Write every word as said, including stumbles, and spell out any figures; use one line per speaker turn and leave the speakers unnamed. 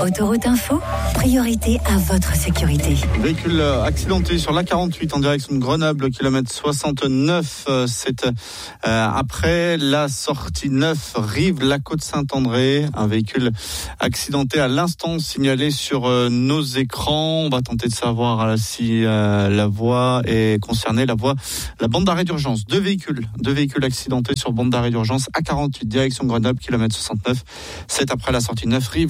Autoroute Info, priorité à votre sécurité.
Véhicule accidenté sur l'A quarante-huit en direction de Grenoble, kilomètre soixante-neuf. C'est euh, après la sortie neuf, Rive, la Côte Saint-André. Un véhicule accidenté à l'instant signalé sur euh, nos écrans. On va tenter de savoir euh, si euh, la voie est concernée. La voie, la bande d'arrêt d'urgence. Deux véhicules, deux véhicules accidentés sur bande d'arrêt d'urgence A quarante-huit, direction Grenoble, kilomètre soixante-neuf. C'est après la sortie neuf, Rive.